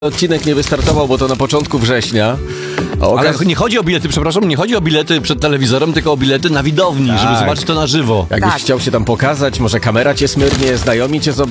Odcinek nie wystartował, bo to na początku września. Ale nie chodzi o bilety, przepraszam, nie chodzi o bilety przed telewizorem, tylko o bilety na widowni, żeby zobaczyć to na żywo. Jakbyś Tak. chciał się tam pokazać, może kamera cię smyrnie, znajomi cię zobaczą.